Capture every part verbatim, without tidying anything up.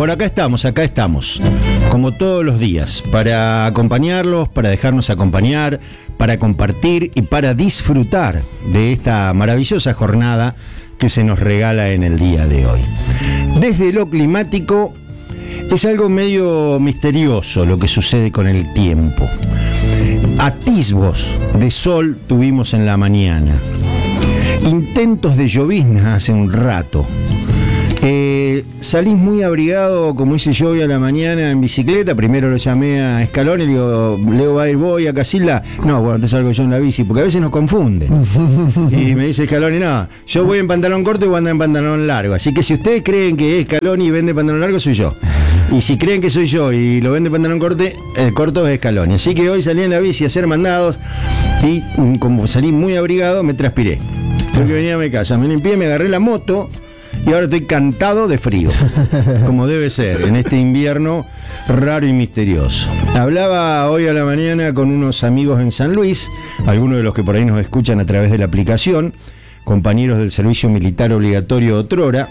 Bueno, acá estamos, acá estamos, como todos los días, para acompañarlos, para dejarnos acompañar, para compartir y para disfrutar de esta maravillosa jornada que se nos regala en el día de hoy. Desde lo climático, es algo medio misterioso lo que sucede con el tiempo. Atisbos de sol tuvimos en la mañana, intentos de llovizna hace un rato. Eh, salís muy abrigado, como hice yo hoy a la mañana en bicicleta. Primero lo llamé a Scaloni y le digo, Leo va a ir voy a Casilda. No, bueno, te salgo yo en la bici, porque a veces nos confunden. Y me dice Scaloni, no, yo voy en pantalón corto y voy a andar en pantalón largo. Así que si ustedes creen que es Scaloni y vende pantalón largo, soy yo. Y si creen que soy yo y lo vende pantalón corto, el corto es Scaloni. Así que hoy salí en la bici a hacer mandados y como salí muy abrigado, me transpiré. Creo que venía a mi casa, me limpié, me agarré la moto. Y ahora estoy cantado de frío, como debe ser, en este invierno raro y misterioso. Hablaba hoy a la mañana con unos amigos en San Luis, algunos de los que por ahí nos escuchan a través de la aplicación, compañeros del servicio militar obligatorio otrora,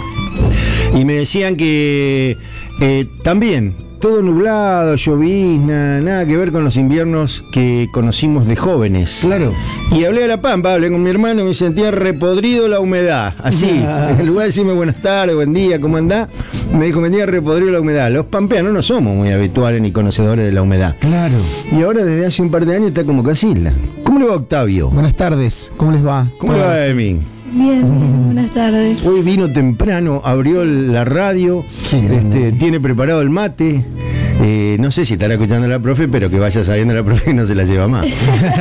y me decían que eh, también todo nublado, llovizna, nada que ver con los inviernos que conocimos de jóvenes. Claro. Y hablé a La Pampa, hablé con mi hermano y me sentía repodrido la humedad. Así, ah. En lugar de decirme buenas tardes, buen día, ¿cómo andás? Me dijo, me sentía repodrido la humedad. Los pampeanos no somos muy habituales ni conocedores de la humedad. Claro. Y ahora desde hace un par de años está como Casilda. ¿Cómo le va, Octavio? Buenas tardes, ¿cómo les va? ¿Cómo le va, Emi? Bien, bien, buenas tardes. Hoy vino temprano, abrió la radio, este, tiene preparado el mate. Eh, no sé si estará escuchando a la profe, pero que vaya sabiendo la profe que no se la lleva más.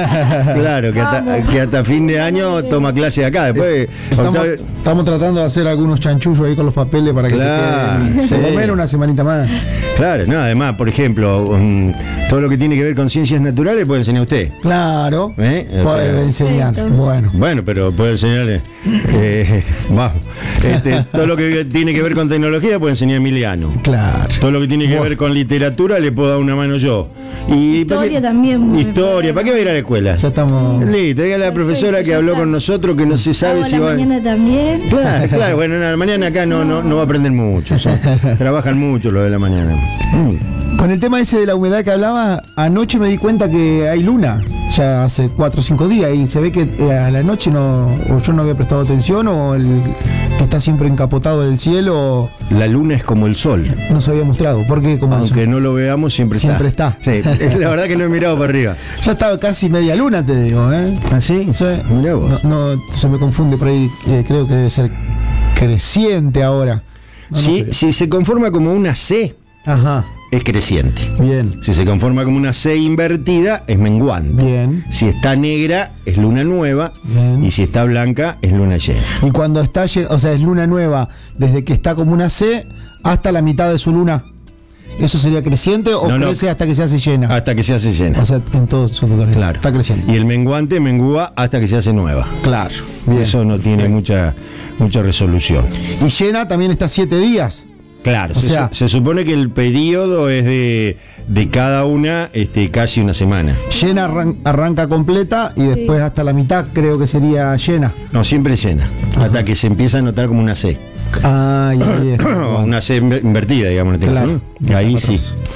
Claro, que hasta, que hasta fin de año toma clase acá. Después estamos, Octavio... estamos tratando de hacer algunos chanchullos ahí con los papeles para que claro, se queden, por lo menos una semanita más. Claro, no, además, por ejemplo, um, todo lo que tiene que ver con ciencias naturales puede enseñar usted. Claro, ¿Eh? puede sea, enseñar. Perfecto. Bueno. Bueno, pero puede enseñarle. Eh, vamos. Este, todo lo que tiene que ver con tecnología puede enseñar Emiliano. Claro. Todo lo que tiene que bueno. ver con literatura le puedo dar una mano yo. Y historia también. Historia, ¿para qué va a ir a la escuela? Ya estamos. Listo, diga a la profesora que habló con nosotros que no se sabe si la va. Mañana también. Claro, claro, bueno, no, la mañana acá no, no, no va a aprender mucho. Son, trabajan mucho lo de la mañana. Mm. Con el tema ese de la humedad que hablaba, anoche me di cuenta que hay luna, ya hace cuatro o cinco días, y se ve que a la noche no, o yo no había prestado atención, o el que está siempre encapotado en el cielo. La luna es como el sol. No se había mostrado, porque como aunque no lo veamos, siempre, siempre está. Siempre está. Sí, la verdad que no he mirado para arriba. Ya estaba casi media luna, te digo, ¿eh? ¿Ah, sí? Sí. Mirá vos. No, no, se me confunde por ahí, eh, creo que debe ser creciente ahora. No, si, no sé. si se conforma como una C, ajá, es creciente. bien. Si se conforma como una C invertida, es menguante. Bien. Si está negra, es luna nueva. Bien. Y si está blanca, es luna llena. Y cuando está, o sea, es luna nueva, desde que está como una C hasta la mitad de su luna, ¿eso sería creciente o no, crece no. hasta que se hace llena? Hasta que se hace llena. O sea, en todo su totalidad. Claro. Está creciente. Y el menguante mengúa hasta que se hace nueva. Claro. Bien. Eso no tiene Bien. mucha, mucha resolución. Y llena también está siete días. Claro, o se, sea, se supone que el periodo es de, de cada una este, casi una semana. Llena arran arranca completa y después sí. hasta la mitad creo que sería llena. No, siempre llena. Ajá. Hasta que se empieza a notar como una C. Ah, ahí es. Una C invertida, digamos. Claro. ¿no? Ahí sí.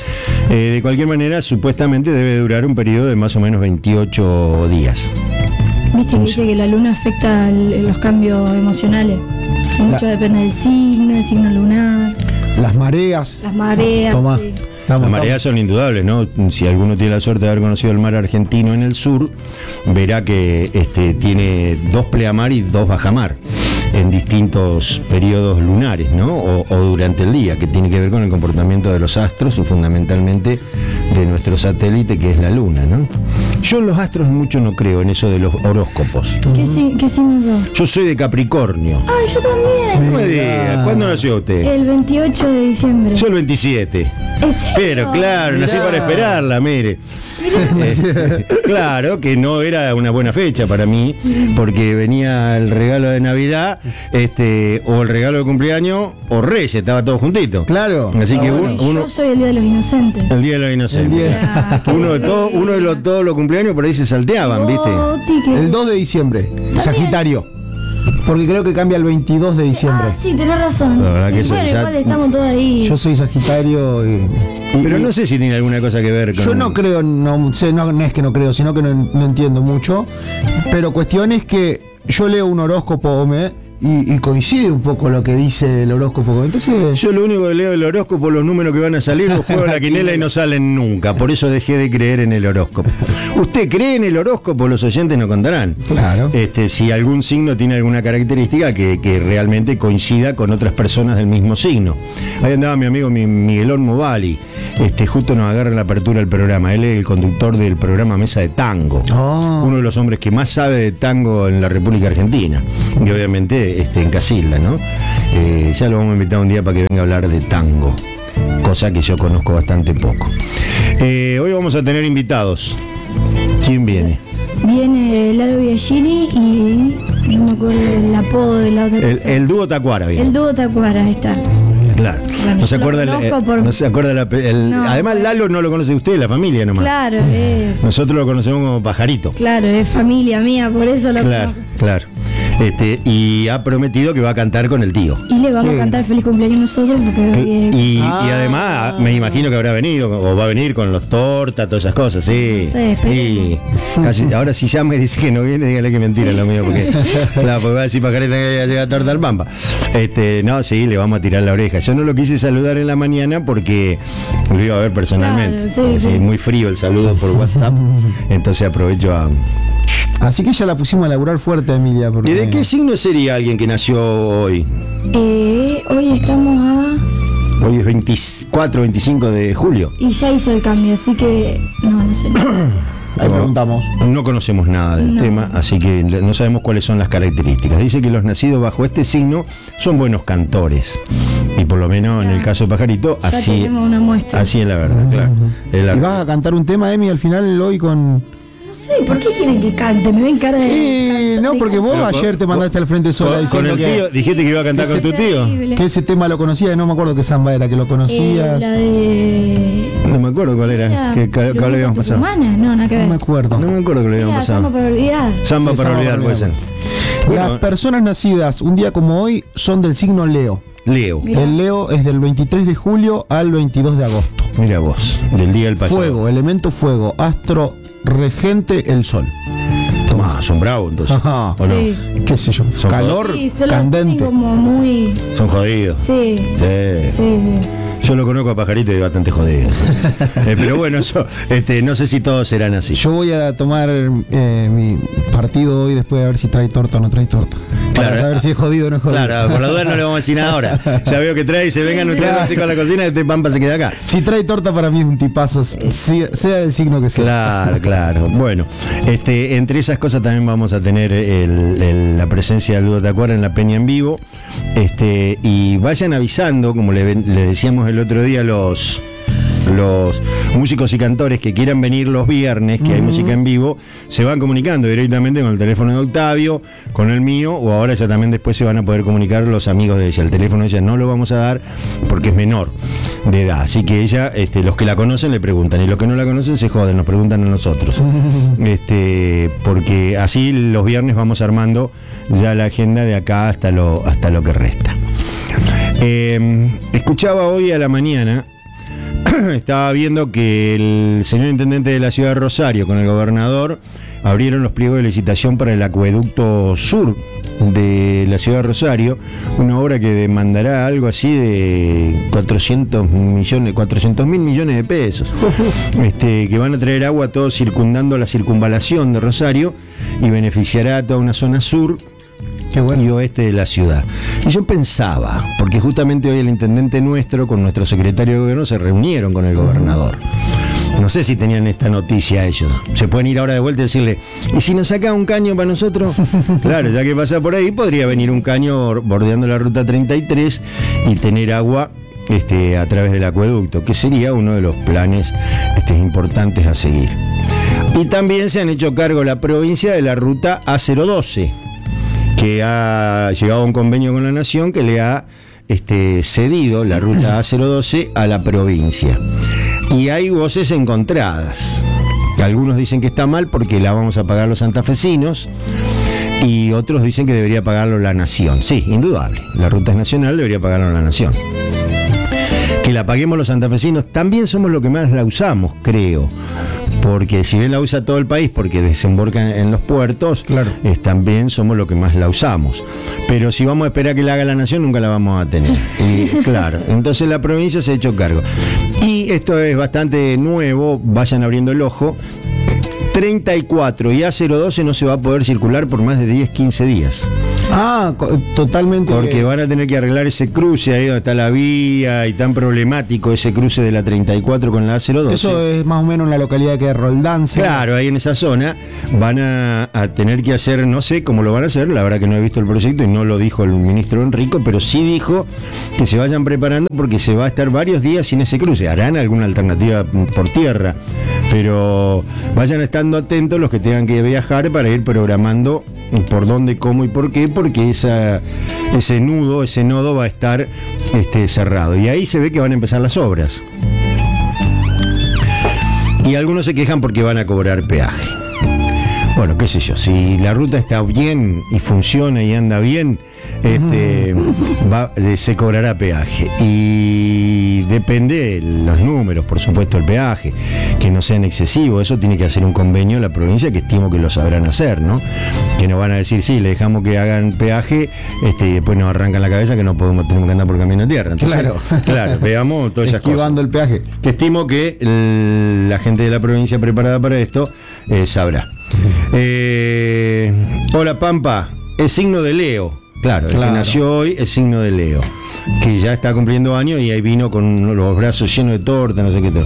Eh, de cualquier manera, supuestamente debe durar un periodo de más o menos veintiocho días. Viste que dice que la luna afecta el, los cambios emocionales. Y mucho la... depende del signo, del signo lunar. Las mareas. Las mareas. Toma. Sí. Las mareas son indudable, ¿no? Si alguno tiene la suerte de haber conocido el mar argentino en el sur, verá que este, tiene dos pleamar y dos bajamar en distintos periodos lunares, ¿no? O, o durante el día, que tiene que ver con el comportamiento de los astros y fundamentalmente de nuestro satélite, que es la luna, ¿no? Yo en los astros mucho no creo, en eso de los horóscopos. ¿Qué, si, qué signo sos? Yo soy de Capricornio. Ay, yo también. No me diga, ¿cuándo nació usted? El veintiocho de diciembre. Yo el veintisiete. ¿En serio? Pero claro, Mirá. nací para esperarla, mire. Eh, claro que no era una buena fecha para mí, porque venía el regalo de Navidad, este, o el regalo de cumpleaños, o Reyes, estaba todo juntito. Claro. Así que Ah, uno, bueno. uno- Yo soy el día de los inocentes. el día de los inocentes. El día- Uno de todos, uno de los todos los cumpleaños por ahí se salteaban, ¿viste? Oti, que- El dos de diciembre, Sagitario. Porque creo que cambia el veintidós de diciembre. Ah, sí, tenés razón. La verdad Sí, que eso bueno, ya- igual estamos todos ahí. Yo soy Sagitario y, y- Pero y- no sé si tiene alguna cosa que ver con... Yo no creo, no sé, no, no es que no creo, sino que no, no entiendo mucho. Pero cuestión es que yo leo un horóscopo me, y, y coincide un poco lo que dice el horóscopo. Entonces, Yo lo único que leo del horóscopo, los números que van a salir, los juego a la quinela y no salen nunca. Por eso dejé de creer en el horóscopo. ¿Usted cree en el horóscopo? Los oyentes nos contarán. claro. Este, si algún signo tiene alguna característica que, que realmente coincida con otras personas del mismo signo. Ahí andaba mi amigo mi- Miguelón Movali, este, justo nos agarra en la apertura del programa. Él es el conductor del programa Mesa de Tango. Oh. Uno de los hombres que más sabe de tango en la República Argentina. Y obviamente este, en Casilda, ¿no? Eh, ya lo vamos a invitar un día para que venga a hablar de tango. Cosa que yo conozco bastante poco. Eh, hoy vamos a tener invitados. ¿Quién viene? Viene Lalo Biagini y no me acuerdo el apodo de la otra El, persona. el dúo Tacuara viene. El dúo Tacuara, ahí está. Claro. Bueno, no se yo lo acuerda el- conozco el- por- no se acuerda la pe- el- No, además bueno. Lalo no lo conoce usted, la familia nomás. Claro, es. Nosotros lo conocemos como Pajarito. Claro, es familia mía, por eso lo Claro, conozco. claro. Este, y ha prometido que va a cantar con el tío. Y le vamos ¿Qué? a cantar feliz cumpleaños nosotros porque eh, Y, Ah. y además me imagino que habrá venido o va a venir con los tortas, todas esas cosas, sí. Sí, esperemos. y casi, ahora si llama y dice que no viene, dígale que mentira lo mío, porque claro, porque va a decir Pajarita que llega torta al Pampa. Este, no, sí, le vamos a tirar la oreja. Yo no lo quise saludar en la mañana porque lo iba a ver personalmente. Claro, sí, sí. Muy frío el saludo por WhatsApp. Entonces aprovecho a. Así que ya la pusimos a laburar fuerte, Emilia. Porque... ¿Y de qué signo sería alguien que nació hoy? eh, hoy estamos a. Hoy es veinticuatro, veinticinco de julio. Y ya hizo el cambio, así que. No, no sé. Ahí preguntamos. No conocemos nada del No. tema, así que no sabemos cuáles son las características. Dice que los nacidos bajo este signo son buenos cantores. Y por lo menos en el caso de Pajarito, Ya así, tenemos una muestra. así es la verdad, claro. Es la- ¿Y vas a cantar un tema, Emi, al final hoy con...? No sé, ¿por qué quieren que cante? Me ven cara de. Eh, no, porque vos Pero, ayer te mandaste al frente sola con, con diciendo el que, tío, dijiste que iba a cantar con tu tío. Terrible. que ese tema lo conocías, no me acuerdo qué samba era, que lo Eh, conocías. la de. No me acuerdo cuál era, Era que, cuál Lupita le habíamos pasado. Tucumana. No, nada que No ver. me acuerdo. No me acuerdo que le habíamos Era pasado. Samba para olvidar. Samba Sí, para Samba olvidar, para puede ser. olvidar. Bueno, Las personas nacidas un día como hoy son del signo Leo. Leo, Mirá. El Leo es del veintitrés de julio al veintidós de agosto. mira vos, del día del pasado. Fuego, elemento fuego, astro regente el sol. Tomá, son bravos entonces. Ajá. ¿O no? Sí. ¿Qué sé yo? Son Calor Sí, solo candente. tiene como muy. Son jodidos. Sí. Sí. Sí, sí. Yo lo conozco a Pajarito y es bastante jodido. Eh, pero bueno, yo este, no sé si todos serán así. Yo voy a tomar eh, mi partido hoy después de ver si trae torta o no trae torta. Para Claro. saber si es jodido o no es jodido. Claro, por la duda no le vamos a decir nada ahora. Ya veo que trae y se vengan ustedes Claro. dos chicos a la cocina y este Pampa se queda acá. Si trae torta para mí es un tipazo, si- sea del signo que sea. Claro, claro. Bueno, este, entre esas cosas también vamos a tener el- el- la presencia del dúo Tacuara en la Peña en vivo. Este, y vayan avisando, como le, ven- le decíamos el otro día, los los músicos y cantores que quieran venir los viernes, que hay música en vivo, se van comunicando directamente con el teléfono de Octavio, con el mío, o ahora ya también después se van a poder comunicar los amigos de ella. El teléfono de ella no lo vamos a dar porque es menor de edad, así que ella, este, los que la conocen le preguntan, y los que no la conocen se joden, nos preguntan a nosotros. Este, porque así los viernes vamos armando ya la agenda de acá hasta lo, hasta lo que resta. Eh, escuchaba hoy a la mañana, estaba viendo que el señor intendente de la ciudad de Rosario con el gobernador abrieron los pliegos de licitación para el acueducto sur de la ciudad de Rosario, una obra que demandará algo así de cuatrocientos millones, cuatrocientos mil millones de pesos, este, que van a traer agua todo circundando la circunvalación de Rosario y beneficiará a toda una zona sur Qué bueno. y oeste de la ciudad. Y yo pensaba, porque justamente hoy el intendente nuestro con nuestro secretario de gobierno se reunieron con el gobernador. No sé si tenían esta noticia ellos. Se pueden ir ahora de vuelta y decirle, ¿y si nos saca un caño para nosotros? Claro, ya que pasa por ahí, podría venir un caño bordeando la ruta treinta y tres y tener agua este, a través del acueducto, que sería uno de los planes este, importantes a seguir. Y también se han hecho cargo la provincia de la ruta A cero doce, que ha llegado a un convenio con la Nación que le ha este, cedido la ruta A cero doce a la provincia. Y hay voces encontradas. Algunos dicen que está mal porque la vamos a pagar los santafesinos. Y otros dicen que debería pagarlo la nación. Sí, indudable. La ruta es nacional, debería pagarlo la nación. Que la paguemos los santafesinos, también somos los que más la usamos, creo. Porque si bien la usa todo el país, porque desemboca en los puertos, claro, es, también somos los que más la usamos. Pero si vamos a esperar que la haga la nación, nunca la vamos a tener. Y claro, entonces la provincia se ha hecho cargo. Y esto es bastante nuevo, vayan abriendo el ojo. treinta y cuatro y A cero doce no se va a poder circular por más de diez, quince días. Ah, co- totalmente. Porque van a tener que arreglar ese cruce ahí donde está la vía y tan problemático ese cruce de la treinta y cuatro con la A cero doce. Eso es más o menos en la localidad que es Roldán. ¿sí? Claro, ahí en esa zona van a, a tener que hacer, no sé cómo lo van a hacer, la verdad que no he visto el proyecto y no lo dijo el ministro Enrico, pero sí dijo que se vayan preparando porque se va a estar varios días sin ese cruce. Harán alguna alternativa por tierra, pero vayan estando atentos los que tengan que viajar para ir programando por dónde, cómo y por qué, porque esa, ese nudo, ese nodo va a estar este, cerrado. Y ahí se ve que van a empezar las obras. Y algunos se quejan porque van a cobrar peaje. Bueno, qué sé yo, si la ruta está bien y funciona y anda bien, este, va, se cobrará peaje. Y depende de los números, por supuesto, el peaje, que no sean excesivos. Eso tiene que hacer un convenio la provincia, que estimo que lo sabrán hacer, ¿no? Que nos van a decir, sí, le dejamos que hagan peaje, este, y después nos arrancan la cabeza que no podemos, tenemos que andar por camino de tierra. Entonces, claro, claro, veamos todas esas cosas. Esquivando el peaje. Que estimo que el, la gente de la provincia preparada para esto eh, sabrá. Eh, hola Pampa, es signo de Leo. Claro, el Claro. que nació hoy es signo de Leo, que ya está cumpliendo años y ahí vino con los brazos llenos de torta, no sé qué todo.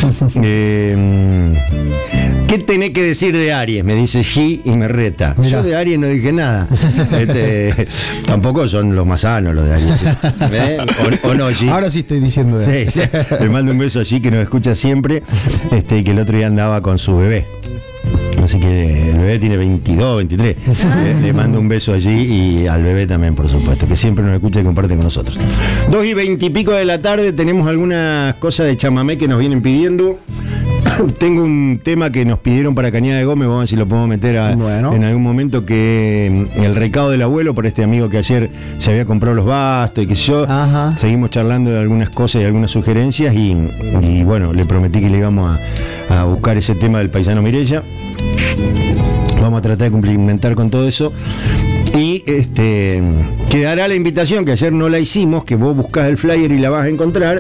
eh, ¿Qué tenés que decir de Aries? Me dice G y me reta. Mirá. Yo de Aries no dije nada. Este, tampoco son los más sanos los de Aries. ¿Eh? O, o no, G. Ahora sí estoy diciendo de Sí, le mando un beso allí que nos escucha siempre, este, y que el otro día andaba con su bebé. Así que el bebé tiene veintidós, veintitrés. Le, le mando un beso allí y al bebé también, por supuesto, que siempre nos escucha y comparte con nosotros. Dos y veintipico de la tarde, tenemos algunas cosas de chamamé que nos vienen pidiendo. Tengo un tema que nos pidieron para Cañada de Gómez, vamos a ver si lo podemos meter a, Bueno. en algún momento, que mm, el recado del abuelo por este amigo que ayer se había comprado los bastos y qué sé yo. Ajá. Seguimos charlando de algunas cosas y algunas sugerencias y, y bueno, le prometí que le íbamos a, a buscar ese tema del paisano Mireya. Vamos a tratar de cumplimentar con todo eso. Y este quedará la invitación, que ayer no la hicimos, que vos buscás el flyer y la vas a encontrar,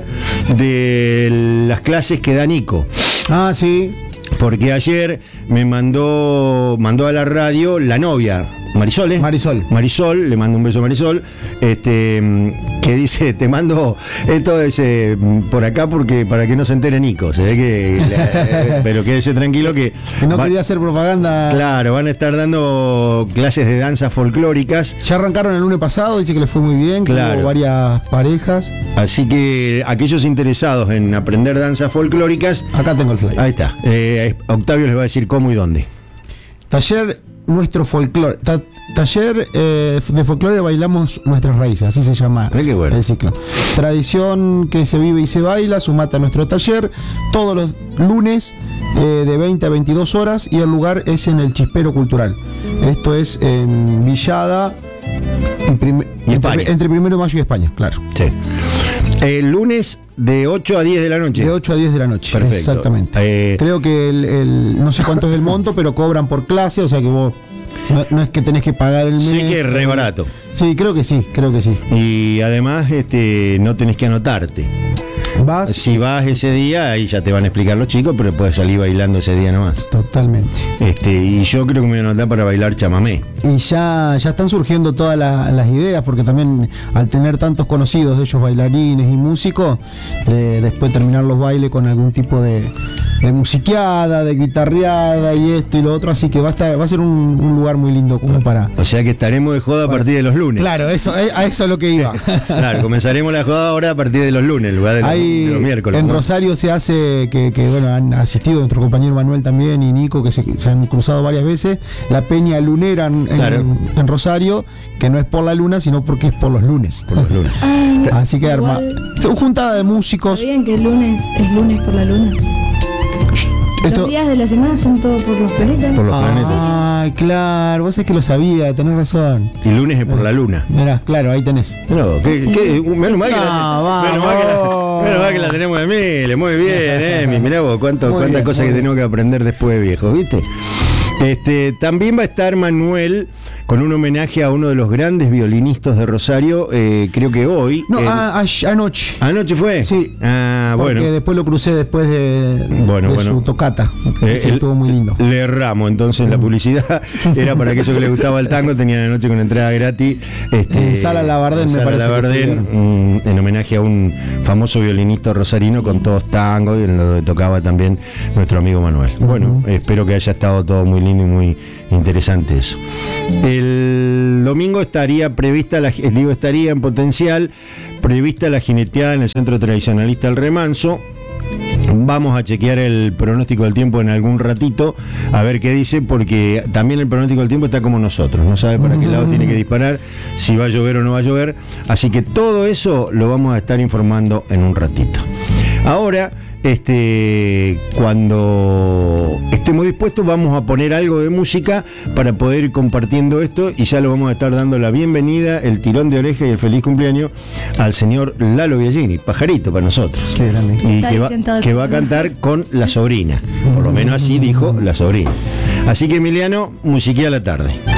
de las clases que da Nico. Ah, sí. Porque ayer me mandó mandó a la radio la novia, Marisol, ¿eh? Marisol. Marisol, le mando un beso a Marisol, este, que dice, te mando esto ese, por acá porque para que no se entere Nico, se ve que, la, pero quédese tranquilo que... Que no va- quería hacer propaganda. Claro, van a estar dando clases de danzas folclóricas. Ya arrancaron el lunes pasado, dice que le fue muy bien, que Claro. hubo varias parejas. Así que aquellos interesados en aprender danzas folclóricas, Acá tengo el flyer. ahí está. Eh, Octavio les va a decir cómo y dónde. Taller Nuestro Folclore. Ta- taller eh, de folclore bailamos nuestras raíces, así se llama Ah, qué bueno. el ciclo. Tradición que se vive y se baila, sumate a nuestro taller todos los lunes eh, de veinte a veintidós horas y el lugar es en el Chispero Cultural. Esto es en Villada y prim- Y España. entre, entre primero de mayo y España, claro. Sí. El lunes de ocho a diez de la noche. De ocho a diez de la noche. Perfecto. Exactamente. Eh, Creo que el, el- no sé cuánto es el monto, pero cobran por clase, o sea que vos no, no es que tenés que pagar el mes. Sí que es re barato. Sí, creo que sí, creo que sí. Y además este, no tenés que anotarte. Vas Si vas ese día, ahí ya te van a explicar los chicos, pero puedes salir bailando ese día nomás. totalmente. Este, y yo creo que me voy a anotar para bailar chamamé. Y ya, ya están surgiendo todas la- las ideas, porque también al tener tantos conocidos de ellos bailarines y músicos, de después terminar los bailes con algún tipo de, de musiqueada, de guitarreada y esto y lo otro, así que va a estar, va a ser un, un lugar muy lindo como para. O sea que estaremos de joda a partir de los lunes. Claro, eso, eh, a eso es lo que iba. Claro, comenzaremos la joda ahora a partir de los lunes, en lugar de los, Hay, de los miércoles. en ¿no? Rosario se hace, que, que, bueno, han asistido nuestro compañero Manuel también y Nico, que se, se han cruzado varias veces, la Peña Lunera en, en- Claro. en Rosario, que no es por la luna, sino porque es por los lunes. Por los lunes. Ah, Así que arma, igual, son juntada de músicos. ¿sabían que el lunes es lunes por la luna? Esto- Los días de la semana son todos por los planetas. Por los planetas. Ay, claro, vos sabés que lo sabía, tenés razón. Y lunes es por la luna. Mirá, claro, ahí tenés. No, ¿qué, qué? Menos mal que, No, la, menos mal que la- menos mal que la tenemos de miles. Muy bien, Emi. Mirá vos cuánto, Muy cuántas bien, cosas muy que bien. tenemos que aprender después de viejos, ¿viste? Este, también va a estar Manuel con un homenaje a uno de los grandes violinistas de Rosario, eh, creo que hoy. No, eh, a- a- anoche. ¿Anoche fue? Sí. Ah, Porque bueno. después lo crucé después de, Bueno, de bueno. su tocata. Eh, Sí, el- estuvo muy lindo. Le erramos, entonces la publicidad era para aquellos que les gustaba el tango, tenían la noche con entrada gratis. Este, En Sala Labardén, en me Sala parece que Labardén, estuvieron. mm, en homenaje a un famoso violinista rosarino con todos tangos, y en lo que tocaba también nuestro amigo Manuel. Bueno, espero que haya estado todo muy lindo y muy interesante eso. El domingo estaría prevista, la, digo estaría en potencial, prevista la jineteada en el Centro Tradicionalista El Remanso. Vamos a chequear el pronóstico del tiempo en algún ratito, a ver qué dice, porque también el pronóstico del tiempo está como nosotros, no sabe para qué lado tiene que disparar, si va a llover o no va a llover, así que todo eso lo vamos a estar informando en un ratito. Ahora, este, cuando estemos dispuestos, vamos a poner algo de música para poder ir compartiendo esto, y ya lo vamos a estar dando la bienvenida, el tirón de oreja y el feliz cumpleaños al señor Lalo Biagini, pajarito para nosotros. Qué grande. Y Está que ahí va, sentado. que va a cantar con la sobrina, por lo menos así dijo la sobrina. Así que Emiliano, musiquea la tarde.